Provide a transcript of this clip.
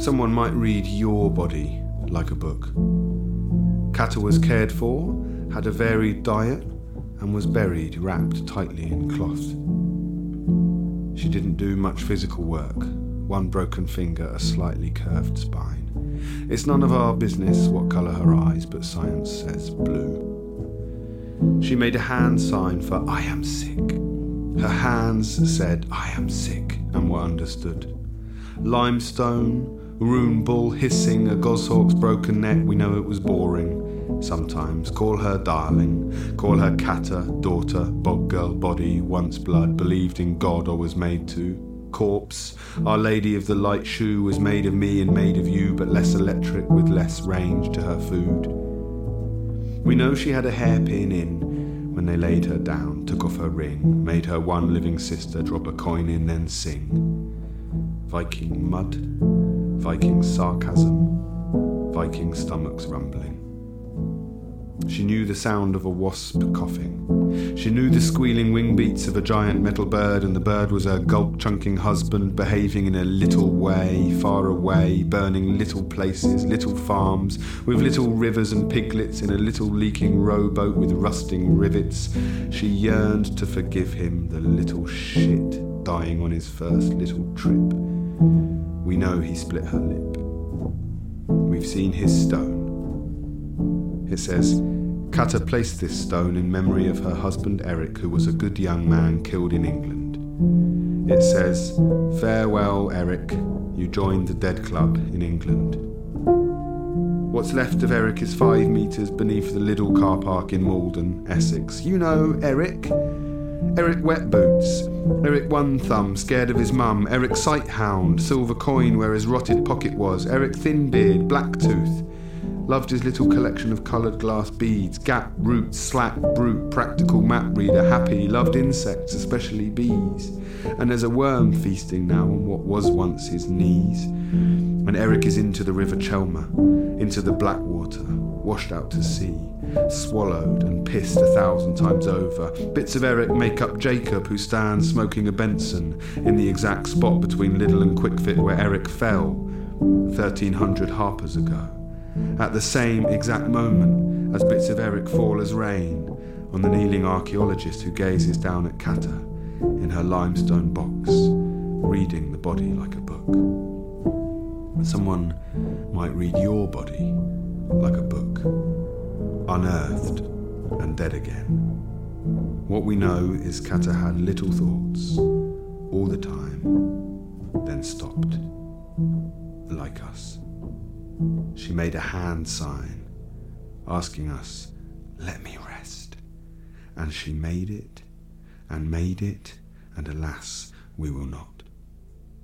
Someone might read your body like a book. Kata was cared for, had a varied diet, and was buried wrapped tightly in cloth. She didn't do much physical work, one broken finger, a slightly curved spine. It's none of our business what colour her eyes, but science says blue. She made a hand sign for I am sick. Her hands said I am sick and were understood. Limestone, rune bull hissing, a goshawk's broken neck, we know it was boring. Sometimes call her darling, call her Kata, daughter, bog girl, body, once blood, believed in God or was made to. Corpse, Our Lady of the Light Shoe was made of me and made of you, but less electric with less range to her food. We know she had a hairpin in when they laid her down, took off her ring, made her one living sister drop a coin in, then sing. Viking mud, Viking sarcasm, Viking stomachs rumbling. She knew the sound of a wasp coughing. She knew the squealing wing beats of a giant metal bird, and the bird was her gulp-chunking husband, behaving in a little way, far away, burning little places, little farms, with little rivers and piglets in a little leaking rowboat with rusting rivets. She yearned to forgive him, the little shit, dying on his first little trip. We know he split her lip. We've seen his stone. It says, Kata placed this stone in memory of her husband Eric, who was a good young man killed in England. It says, farewell Eric, you joined the Dead Club in England. What's left of Eric is 5 metres beneath the Lidl car park in Malden, Essex. You know Eric. Eric Wet Boots, Eric One Thumb, scared of his mum, Eric Sighthound, silver coin where his rotted pocket was, Eric Thinbeard, Blacktooth. Loved his little collection of coloured glass beads, gap, root, slack, brute, practical map reader, happy, loved insects, especially bees. And there's a worm feasting now on what was once his knees. And Eric is into the River Chelmer, into the Blackwater, washed out to sea, swallowed and pissed 1,000 times over. Bits of Eric make up Jacob, who stands smoking a Benson in the exact spot between Lidl and Quickfit where Eric fell 1,300 harpers ago. At the same exact moment as bits of Eric fall as rain on the kneeling archaeologist who gazes down at Kata in her limestone box, reading the body like a book. Someone might read your body like a book, unearthed and dead again. What we know is Kata had little thoughts all the time, then stopped, like us. She made a hand sign, asking us, let me rest. And she made it, and alas, we will not.